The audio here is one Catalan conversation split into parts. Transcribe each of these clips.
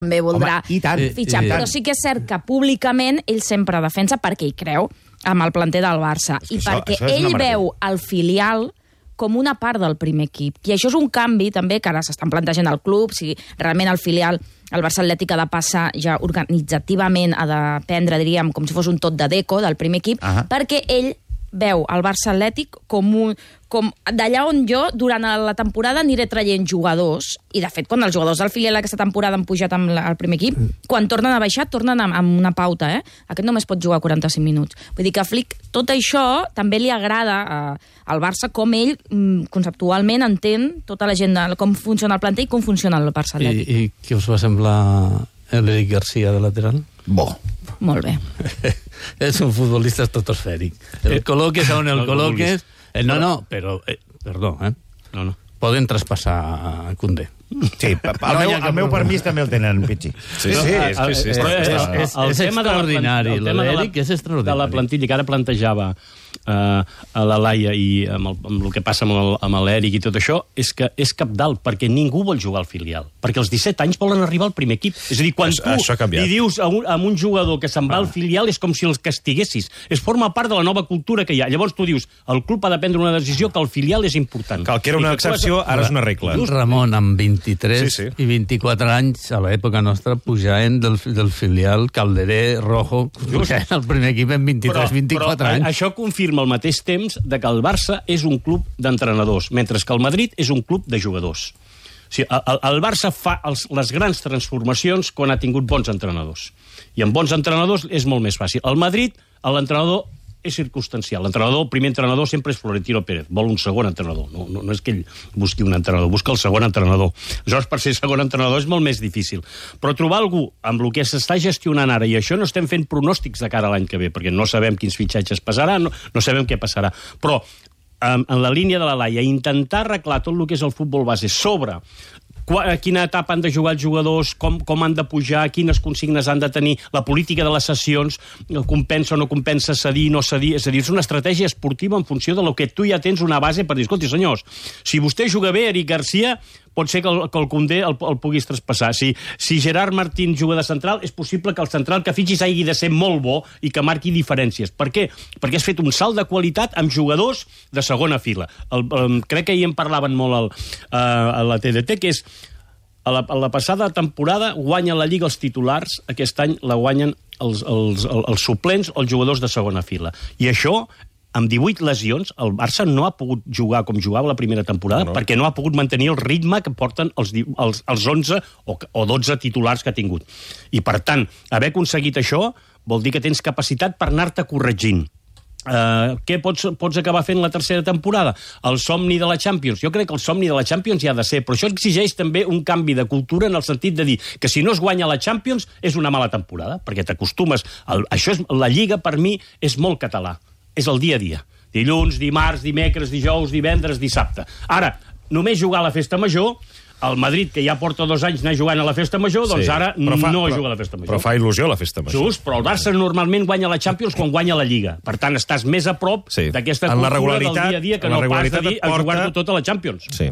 també voldrà fitxar. Però sí que és cert que públicament ell sempre defensa perquè hi creu amb el planter del Barça. I perquè ell veu el filial com una part del primer equip. I això és un canvi també que ara s'estan plantejant al club, si realment el filial, el Barça Atlètic ha de passar ja organitzativament, ha de prendre, diríem, com si fos un tot de deco del primer equip, perquè ell veu el Barça Atlètic com d'allà on jo, durant la temporada, aniré traient jugadors, i de fet, quan els jugadors del filial aquesta temporada han pujat amb el primer equip, quan tornen a baixar, tornen amb una pauta, Aquest només pot jugar 45 minuts. Vull dir que a Flick tot això també li agrada al Barça, com ell conceptualment entén tota la gent, com funciona el planter i com funciona el Barça Atlètic. I què us va semblar l'Eric Garcia de lateral? Bo. Molt bé. És un futbolista estratosfèric. El col·loques on el col·loques... però... Perdó, No. Poden traspassar a Koundé. Sí, el meu permís també el tenen, Pichi. Sí. És extraordinari. L'Eric és extraordinari. De la plantilla que ara plantejava a la Laia i amb el que passa amb l'Eric i tot això, és que és cabdal, perquè ningú vol jugar al filial. Perquè als 17 anys volen arribar al primer equip. És a dir, quan tu li dius a un jugador que se'n va al filial és com si els castiguessis. Es forma part de la nova cultura que hi ha. Llavors tu dius, el club ha de prendre una decisió que el filial és important. Que el que era una excepció, ara és una regla. Ramon, amb 23 i 24 anys, a l'època nostra, pujaven del filial Calderé, Rojo, pujaven al primer equip en 23-24 anys. Això confirma al mateix temps de que el Barça és un club d'entrenadors, mentre que el Madrid és un club de jugadors. O sigui, el Barça fa les grans transformacions quan ha tingut bons entrenadors. I amb bons entrenadors és molt més fàcil. Al Madrid, l'entrenador és circumstancial. El primer entrenador sempre és Florentino Pérez. Vol un segon entrenador. No és que ell busqui un entrenador, busca el segon entrenador. Aleshores, per ser segon entrenador és molt més difícil. Però trobar algú amb el que s'està gestionant ara, i això no estem fent pronòstics de cara a l'any que ve, perquè no sabem quins fitxatges passaran, no sabem què passarà. Però en la línia de la Laia, intentar arreglar tot el que és el futbol base sobre a quina etapa han de jugar els jugadors, com han de pujar, quines consignes han de tenir, la política de les sessions, compensa o no compensa cedir, no cedir. És a dir, és una estratègia esportiva en funció de lo que tu ja tens una base per dir, escolti, senyors, si vostè juga bé, Eric Garcia, pot ser que el Koundé el puguis traspassar. Si Gerard Martín juga de central, és possible que el central que fitxis hagi de ser molt bo i que marqui diferències. Per què? Perquè has fet un salt de qualitat amb jugadors de segona fila. Crec que ahir en parlaven molt a la TDT, que és a la passada temporada guanya la Lliga els titulars, aquest any la guanyen els suplents o els jugadors de segona fila. I això, amb 18 lesions, el Barça no ha pogut jugar com jugava la primera temporada perquè no ha pogut mantenir el ritme que porten els 11 o 12 titulars que ha tingut. I, per tant, haver aconseguit això vol dir que tens capacitat per anar-te corregint. Què pots acabar fent la tercera temporada? El somni de la Champions. Jo crec que el somni de la Champions hi ha de ser, però això exigeix també un canvi de cultura en el sentit de dir que si no es guanya la Champions és una mala temporada, perquè t'acostumes. La Lliga, per mi, és molt català. És el dia a dia. Dilluns, dimarts, dimecres, dijous, divendres, dissabte. Ara, només jugar a la festa major, el Madrid, que ja porta 2 anys anar jugant a la festa major, doncs ara no juga a la festa major. Però fa il·lusió la festa major. Just, però el Barça normalment guanya la Champions quan guanya la Lliga. Per tant, estàs més a prop d'aquesta cultura del dia a dia que no pas de dir a jugar-ho tot a la Champions. Sí.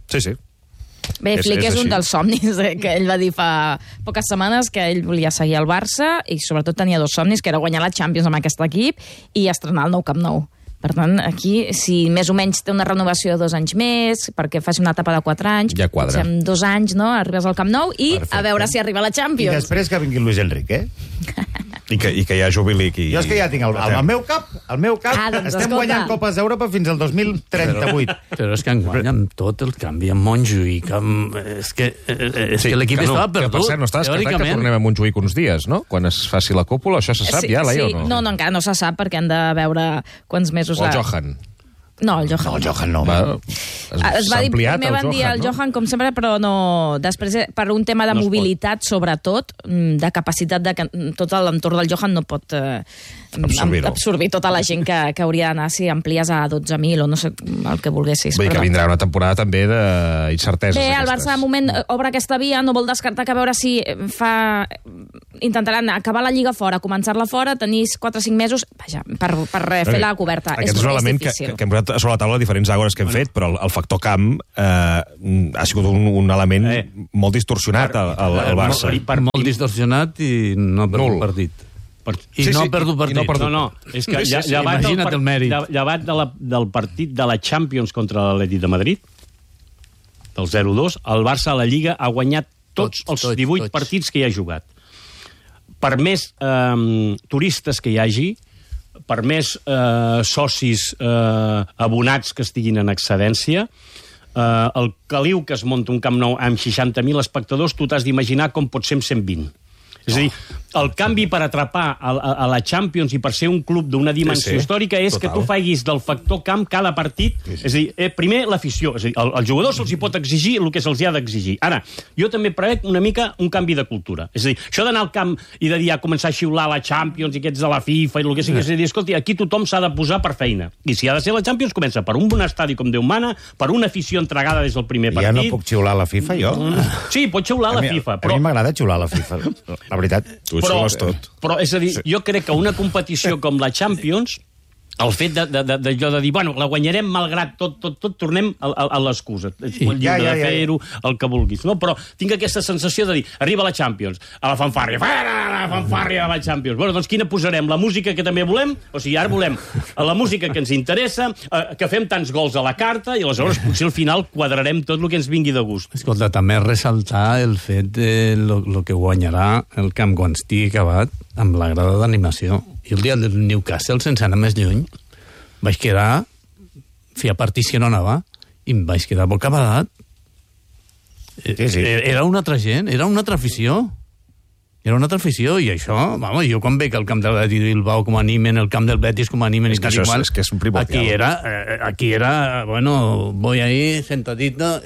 Bé, Flick és un dels somnis que ell va dir fa poques setmanes, que ell volia seguir al Barça i sobretot tenia 2 somnis, que era guanyar la Champions amb aquest equip i estrenar el nou Camp Nou. Per tant, aquí, si més o menys té una renovació de 2 anys més, perquè faci una etapa de 4 anys, ja quadra. En 2 anys, no?, arribes al Camp Nou i a veure si arriba a la Champions. I després que vingui Luis Enrique, I que ja jubili aquí. Jo és que ja tinc el meu cap, estem guanyant Copes d'Europa fins al 2038. Però és que enguany amb tot el canvi amb Montjuïc, és que l'equip estava perdut. Per cert, no està descartat que tornem a Montjuïc uns dies, no? Quan es faci la cúpula, això se sap ja, Laia, o no? No, encara no se sap perquè han de veure quants mesos... O el Johan. No, el Johan no. Es va dir, primer van dir el Johan, com sempre, però no... Després, per un tema de mobilitat, sobretot, de capacitat de tot l'entorn del Johan no pot absorbir tota la gent que hauria d'anar si amplies a 12.000 o no sé el que volguessis. Vull dir que vindrà una temporada també d'incerteses. Bé, el Barça de moment obre aquesta via, no vol descartar que a veure si fa intentaran acabar la Lliga fora, començar-la fora, tenir 4 o 5 mesos, vaja, per fer la coberta. Aquest és un element que hem posat sobre la taula diferents àgores que hem fet, però el factor camp ha sigut un element molt distorsionat al Barça. Molt distorsionat i no per un partit. I no ha perdut partit. No, és que llevat del partit de la Champions contra l'Atlètic de Madrid, del 0-2, el Barça a la Lliga ha guanyat tots els 18 partits que hi ha jugat. Per més turistes que hi hagi, per més socis abonats que estiguin en excedència, el caliu que es munta un Camp Nou amb 60.000 espectadors, tu t'has d'imaginar com pot ser amb 120. És a dir, el canvi per atrapar a la Champions i per ser un club d'una dimensió històrica és que tu faiguis del factor camp cada partit. És a dir, primer l'afició. És a dir, als jugadors se'ls hi pot exigir el que se'ls hi ha d'exigir. Ara, jo també prevec una mica un canvi de cultura. És a dir, això d'anar al camp i de dir començar a xiular la Champions i aquests de la FIFA i el que sigui, és a dir, escolti, aquí tothom s'ha de posar per feina. I si ha de ser la Champions, comença per un bon estadi com Déu mana, per una afició entregada des del primer partit. Ja no puc xiular la FIFA, jo? Sí, pot xiular la FIFA. A mi m'agrada xiular la FIFA. La veritat. Tu xiules tot. Però, és a dir, jo crec que una competició com la Champions, el fet de dir, bueno, la guanyarem malgrat tot, tornem a l'excusa. Ets molt lliure de fer-ho, el que vulguis. No? Però tinc aquesta sensació de dir, arriba la Champions, a la fanfàrria, de la Champions. Bueno, doncs quina posarem? La música que també volem? O sigui, ara volem la música que ens interessa, que fem tants gols a la carta, i aleshores potser al final quadrarem tot el que ens vingui de gust. Escolta, també ressaltar el fet de lo que guanyarà el camp quan estigui acabat amb la grada d'animació. I el dia del Newcastle, sense anar més lluny, vaig quedar... Feia partit que no anava i em vaig quedar bocabadat. Era una altra gent, era una altra afició. Era una altra afició, i això, vamos, jo quan veig el camp del Betis Bilbao com animen, el camp del Betis com animen... És que això és que és un primordial. Aquí era, bueno, voy ahí sentadito,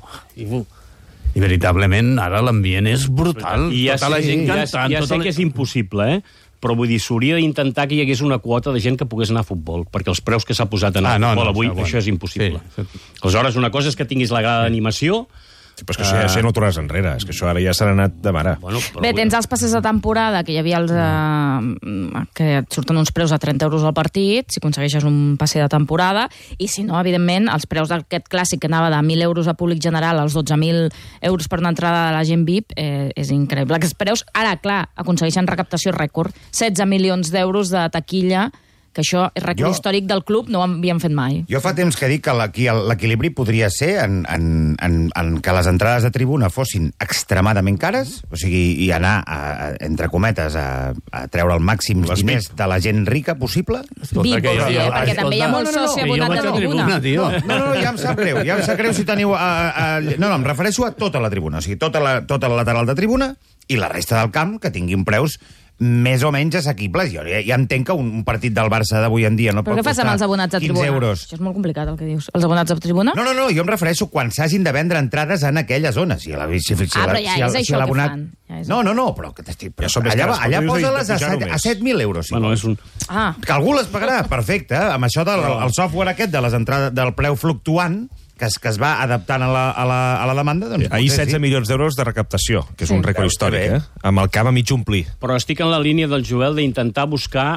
i veritablement ara l'ambient és brutal. I tota la gent cantant. Ja sé que és impossible, però vull dir, s'hauria d'intentar que hi hagués una quota de gent que pogués anar a futbol, perquè els preus que s'ha posat a anar a futbol avui, això és impossible. Aleshores, una cosa és que tinguis la grada d'animació. Sí, però és que això ja no tornes enrere, és que això ara ja s'ha anat de mare. Bé, tens els passes de temporada, que hi havia els que et surten uns preus a 30 euros al partit, si aconsegueixes un passe de temporada, i si no, evidentment, els preus d'aquest clàssic que anava de 1.000 euros a públic general als 12.000 euros per una entrada de la gent VIP, és increïble. Aquests preus, ara, clar, aconsegueixen recaptació rècord, 16 milions d'euros de taquilla, que això és rècord històric del club, no ho havíem fet mai. Jo fa temps que dic que l'equilibri podria ser en que les entrades de tribuna fossin extremadament cares, o sigui, i anar, entre cometes, a treure el màxim diners de la gent rica possible. VIP, perquè també hi ha molt soci abonat de la tribuna. No, ja em sap greu si teniu... No, em refereixo a tota la tribuna, o sigui, tota la lateral de tribuna i la resta del camp que tinguin preus més o menys assequibles. Jo ja entenc que un partit del Barça d'avui en dia no pot costar 15 euros. Però què fas amb els abonats a tribuna? Això és molt complicat, el que dius. Els abonats a tribuna? No, jo em refereixo quan s'hagin de vendre entrades en aquelles zones. Però ja és això que fan. No, però allà posa-les a 7.000 euros. Que algú les pagarà, perfecte. Amb això del software aquest de les entrades del preu fluctuant, que es va adaptant a la demanda... Doncs ahir 16 milions d'euros de recaptació, que és un rècord històric, amb el camp a mig omplir. Però estic en la línia del Joel d'intentar buscar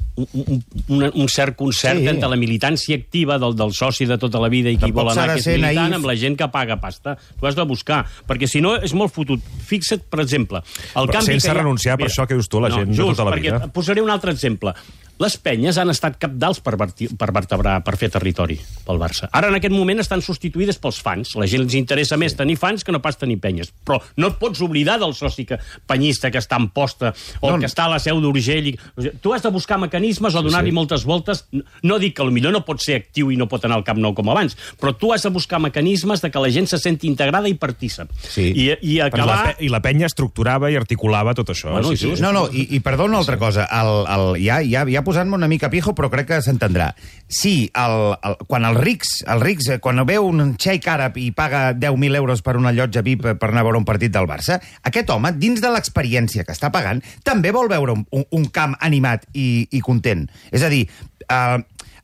un cert concert entre la militància activa del soci de tota la vida i qui vol anar que és militant amb la gent que paga pasta. Tu has de buscar, perquè si no és molt fotut. Fixa't, per exemple... Sense renunciar per això que dius tu, la gent de tota la vida. Posaré un altre exemple. Les penyes han estat cabdals per vertebrar, per fer territori pel Barça. Ara, en aquest moment, estan substituïdes pels fans. La gent els interessa més tenir fans que no pas tenir penyes. Però no et pots oblidar del soci penyista que està en posta o que està a la Seu d'Urgell. Tu has de buscar mecanismes o donar-li moltes voltes. No dic que potser no pot ser actiu i no pot anar al Camp Nou com abans, però tu has de buscar mecanismes de que la gent se senti integrada i partícip. I acabar... I la penya estructurava i articulava tot això. I perdó una altra cosa. Ja posant-me una mica pijo, però crec que s'entendrà. Sí, quan els rics, quan veu un xeic àrab i paga 10.000 euros per una llotja VIP per anar a veure un partit del Barça, aquest home, dins de l'experiència que està pagant, també vol veure un camp animat i content. És a dir,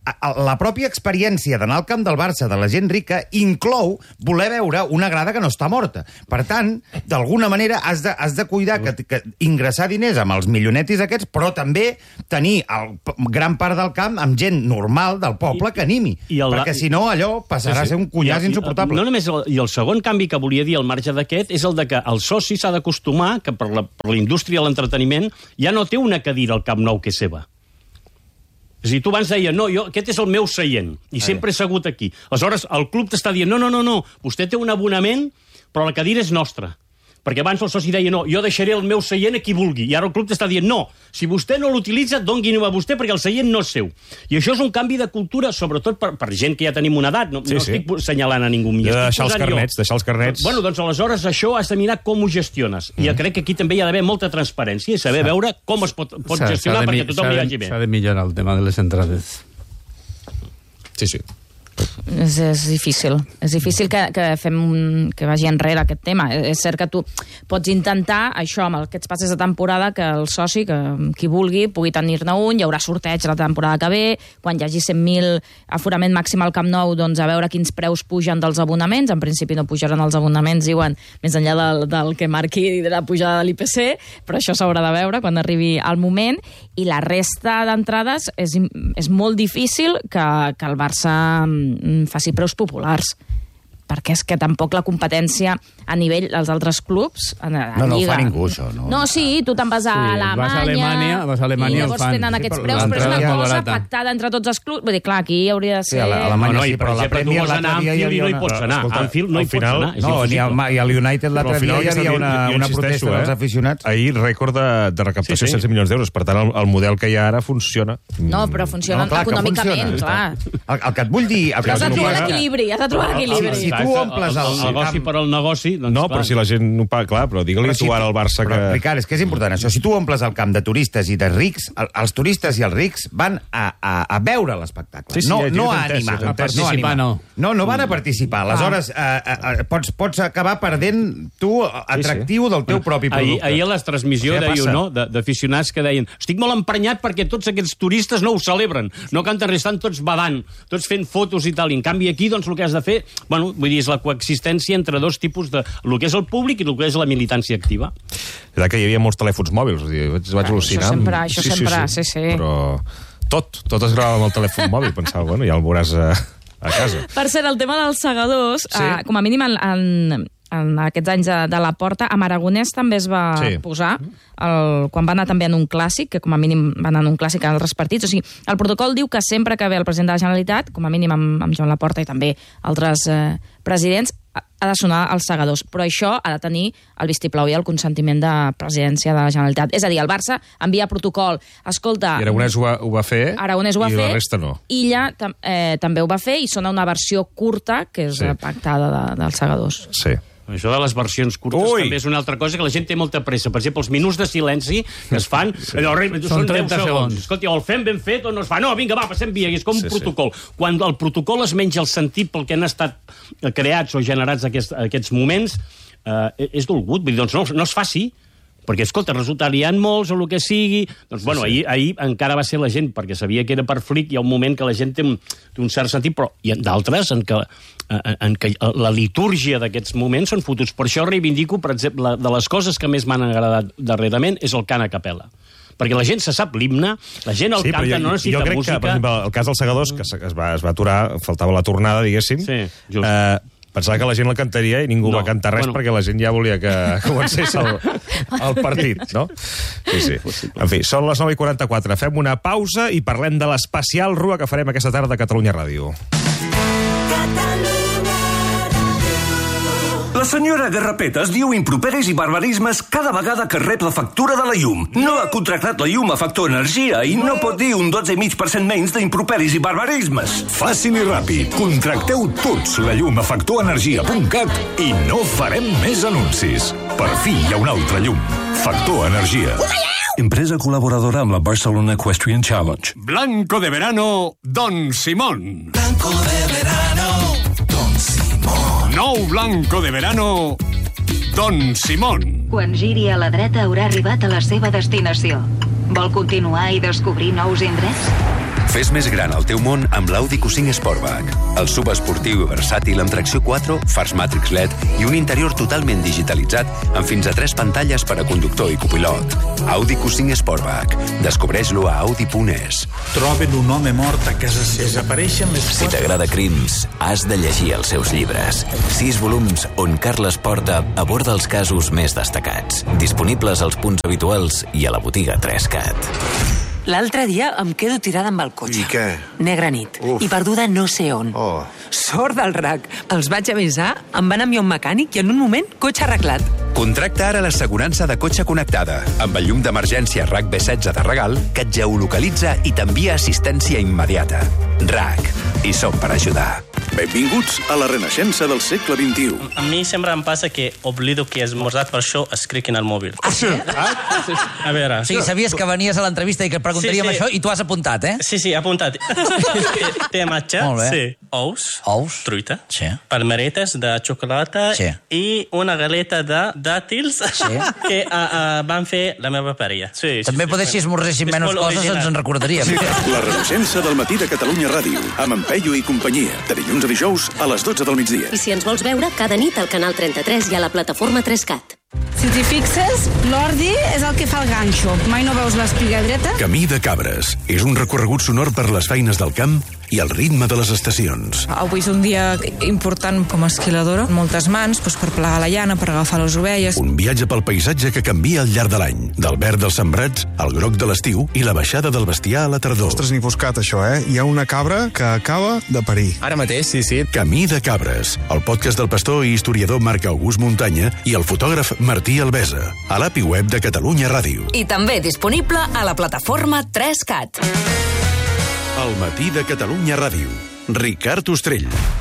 la pròpia experiència d'anar al camp del Barça de la gent rica inclou voler veure una grada que no està morta. Per tant, d'alguna manera has de cuidar que ingressar diners amb els milionetis aquests, però també tenir gran part del camp amb gent normal del poble que animi. Perquè si no, allò passarà a ser un cunyàs insuportable. No només, i el segon canvi que volia dir al marge d'aquest és el de que el soci s'ha d'acostumar que per la indústria de l'entreteniment ja no té una cadira al Camp Nou que és seva. És a dir, tu abans deia, no, aquest és el meu seient, i sempre he segut aquí. Aleshores, el club t'està dient, no, vostè té un abonament, però la cadira és nostra. Perquè abans el soci deia, no, jo deixaré el meu seient a qui vulgui. I ara el club t'està dient, no, si vostè no l'utilitza, doni-ho a vostè perquè el seient no és seu. I això és un canvi de cultura, sobretot per gent que ja tenim una edat. No estic assenyalant a ningú. Deixar els carnets. Bueno, doncs aleshores això has de mirar com ho gestiones. I jo crec que aquí també hi ha d'haver molta transparència i saber veure com es pot gestionar perquè tothom li vagi bé. S'ha de millorar el tema de les entrades. Sí. És difícil. És difícil que vagi enrere aquest tema. És cert que tu pots intentar això amb aquests passes de temporada que el soci, que qui vulgui, pugui tenir-ne un, hi haurà sorteig la temporada que ve, quan hi hagi 100.000 aforament màxim al Camp Nou, doncs a veure quins preus pugen dels abonaments. En principi no pujaran els abonaments, diuen, més enllà del que marqui la pujada de l'IPC, però això s'haurà de veure quan arribi el moment. I la resta d'entrades és molt difícil que el Barça faci preus populars, perquè és que tampoc la competència a nivell dels altres clubs a la Lliga. No ho fa ningú, això. No, sí, tu te'n vas a Alemanya, vas a Alemanya, i llavors tenen aquests preus, però és una cosa pactada entre tots els clubs. Vull dir, clar, aquí hauria de ser... Sí, a Alemanya sí, però la Premier l'altre dia hi havia... No hi pots anar. A Anfield no hi pots anar. No, i al United l'altre dia hi havia una protesta dels aficionats. Ahir rècord de recaptació, 16 milions d'euros. Per tant, el model que hi ha ara funciona. No, però funciona econòmicament, clar. El que et vull dir... Has de trobar l'equilibri, Si tu omples el negoci per al negoci... No, però si la gent no paga, clar, però digue-li tu ara al Barça que... Ricard, és que és important això. Si tu omples el camp de turistes i de rics, els turistes i els rics van a veure l'espectacle, no a animar. No van a participar. Aleshores, pots acabar perdent tu atractiu del teu propi producte. Ahir a les transmissió d'aficionats que deien estic molt emprenyat perquè tots aquests turistes no ho celebren, no canten res, estan tots badant, tots fent fotos i tal, i en canvi aquí doncs el que has de fer, bueno, vull dir, és la coexistència entre dos tipus de... el que és el públic i el que és la militància activa. És que hi havia molts telèfons mòbils, vaig al·lucinar. Això sempre, sí. Però tot es gravava amb el telèfon mòbil, pensava, bueno, ja el veuràs a casa. Per cert, el tema dels segadors, com a mínim en aquests anys de la Porta, amb Aragonès també es va posar, quan va anar també en un clàssic, que com a mínim va anar en un clàssic en altres partits. O sigui, el protocol diu que sempre que ve el president de la Generalitat, com a mínim amb Joan Laporta i també altres presidents, ha de sonar els segadors. Però això ha de tenir el vistiplau i el consentiment de presidència de la Generalitat. És a dir, el Barça envia protocol. Escolta... I Aragonès ho va fer, i la resta no. Illa també ho va fer i sona una versió curta, que és pactada dels segadors. Sí. Això de les versions curtes també és una altra cosa, que la gent té molta pressa. Per exemple, els minuts de silenci que es fan... Són 30 segons. Escolta, o el fem ben fet o no es fa. No, vinga, va, passem via, és com un protocol. Quan el protocol es menja el sentit pel que han estat creats o generats aquests moments, és dolgut. Vull dir, doncs no es faci, perquè, escolta, resulta, hi ha molts o el que sigui... Doncs, bueno, ahir encara va ser la gent, perquè sabia que era per flic, hi ha un moment que la gent té un cert sentit, però hi ha d'altres en què la litúrgia d'aquests moments són fotuts. Per això reivindico, per exemple, de les coses que més m'han agradat darrerament és el cant a capella. Perquè la gent se sap l'himne, la gent el canta, no necessita música... Jo crec que, per exemple, el cas dels segadors, que es va aturar, faltava la tornada, diguéssim, pensava que la gent la cantaria i ningú va cantar res perquè la gent ja volia que comencés el partit, no? Sí. En fi, són les 9:44. Fem una pausa i parlem de l'especial Rua que farem aquesta tarda a Catalunya Ràdio. La senyora Garrapetes diu improperis i barbarismes cada vegada que rep la factura de la llum. No ha contractat la llum a Factor Energia i no pot dir un 12,5% menys d'improperis i barbarismes. Fàcil i ràpid. Contracteu tots la llum a factorenergia.cat i no farem més anuncis. Per fi hi ha una altra llum. Factor Energia. Empresa col·laboradora amb la Barcelona Equestrian Challenge. Blanco de verano, Don Simón. Blanco de verano, Don Simón. Nou blanco de verano, Don Simón. Quan giri a la dreta haurà arribat a la seva destinació. Vol continuar i descobrir nous indrets? Fes més gran el teu món amb l'Audi Q5 Sportback. El subesportiu i versàtil amb tracció 4, fars Matrix LED i un interior totalment digitalitzat amb fins a 3 pantalles per a conductor i copilot. Audi Q5 Sportback. Descobreix-lo a audi.es. Troben un home mort a casa seva. Desapareixen les... Si t'agrada crims, has de llegir els seus llibres. 6 volums on Carles Porta aborda els casos més destacats. Disponibles als punts habituals i a la botiga 3CAT. L'altre dia em quedo tirada amb el cotxe. I què? Negra nit. I perduda no sé on. Sort del RAC. Els vaig avisar, em van enviar un mecànic i en un moment, cotxe arreglat. Contracta ara l'assegurança de cotxe connectada amb el llum d'emergència RAC B16 de regal que et geolocalitza i t'envia assistència immediata. RAC. I som per ajudar. Benvinguts a la renaixença del segle XXI. A mi sempre em passa que oblido que he esmorzat, per això escric en el mòbil. Ah, sí? A veure... Sí, sabies que venies a l'entrevista i que et preguntaríem això i tu has apuntat, eh? Sí, he apuntat. Té matxa, sí. Ous. Truita. Sí. Palmeretes de xocolata. Sí. I una galeta de dàtils que van fer la meva parella. Sí, també poder, si esmorzéssim menys coses, ens en recordaríem. Sí. La renaixença del matí de Catalunya Ràdio, amb en Peyu i companyia, de dilluns a dijous a les 12 del migdia. I si ens vols veure, cada nit al Canal 33 i a la plataforma 3CAT. Si t'hi fixes, l'ordi és el que fa el ganxo. Mai no veus l'espiga dreta? Camí de Cabres és un recorregut sonor per les feines del camp i el ritme de les estacions. Avui és un dia important com a esquiladora. Moltes mans per plegar la llana, per agafar les ovelles. Un viatge pel paisatge que canvia al llarg de l'any. Del verd dels sembrats al groc de l'estiu i la baixada del bestiar a la tardor. Ostres, n'hi buscat, això, eh? Hi ha una cabra que acaba de parir. Ara mateix, sí. Camí de Cabres, el podcast del pastor i historiador Marc August Muntanya i el fotògraf Martí Albesa, a l'API web de Catalunya Ràdio. I també disponible a la plataforma 3CAT. El matí de Catalunya Ràdio. Ricard Ostrell.